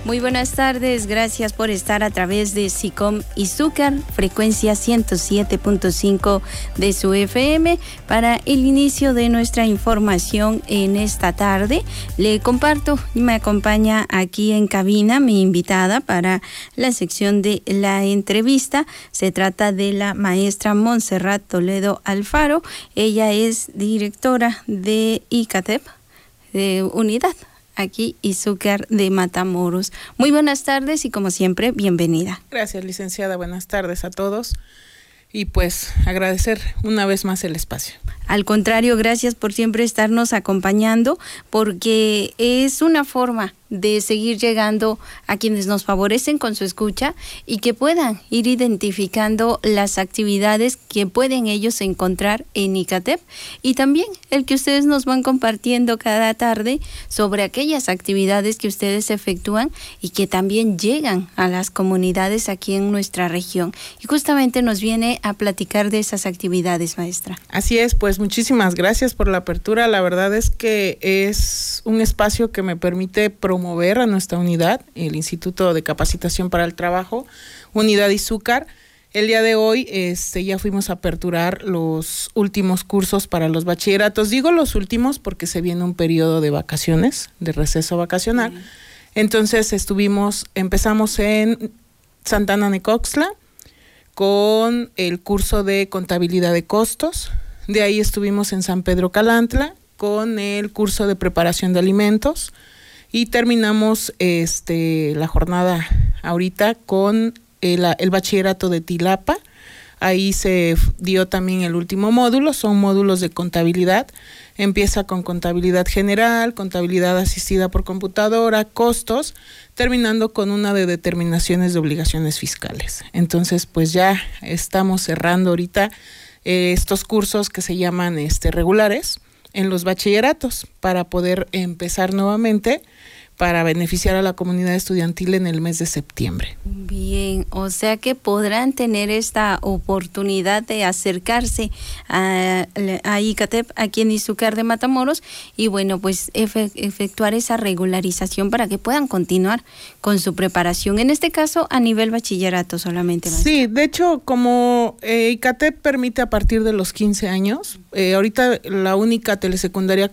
Muy buenas tardes, gracias por estar a través de SICOM Izúcar, frecuencia 107.5 de su FM. Para el inicio de nuestra información en esta tarde, le comparto, me acompaña aquí en cabina mi invitada para la sección de la entrevista. Se trata de la maestra Montserrat Toledo Alfaro. Ella es directora de ICATEP, de Unidad aquí Izúcar de Matamoros. Muy buenas tardes y como siempre, bienvenida. Gracias, licenciada. Buenas tardes a todos. Y pues agradecer una vez más el espacio. Al contrario, gracias por siempre estarnos acompañando, porque es una forma de seguir llegando a quienes nos favorecen con su escucha y que puedan ir identificando las actividades que pueden ellos encontrar en ICATEP, y también el que ustedes nos van compartiendo cada tarde sobre aquellas actividades que ustedes efectúan y que también llegan a las comunidades aquí en nuestra región. Y justamente nos viene a platicar de esas actividades, maestra. Así es, pues muchísimas gracias por la apertura. La verdad es que es un espacio que me permite promover a nuestra unidad, el Instituto de Capacitación para el Trabajo, Unidad Izúcar. El día de hoy ya fuimos a aperturar los últimos cursos para los bachilleratos. Digo los últimos porque se viene un periodo de vacaciones, de receso vacacional. Entonces empezamos en Santana Necoxtla con el curso de contabilidad de costos. De ahí estuvimos en San Pedro Calantla con el curso de preparación de alimentos y terminamos la jornada ahorita con el bachillerato de Tilapa. Ahí se dio también el último módulo, son módulos de contabilidad. Empieza con contabilidad general, contabilidad asistida por computadora, costos, terminando con una de determinaciones de obligaciones fiscales. Entonces, pues ya estamos cerrando ahorita estos cursos que se llaman regulares en los bachilleratos para poder empezar nuevamente para beneficiar a la comunidad estudiantil en el mes de septiembre. Bien, o sea que podrán tener esta oportunidad de acercarse a ICATEP aquí en Izúcar de Matamoros y bueno, pues efectuar esa regularización para que puedan continuar con su preparación, en este caso a nivel bachillerato solamente. ¿Maestra? Sí, de hecho, como ICATEP permite a partir de los 15 años, ahorita la única telesecundaria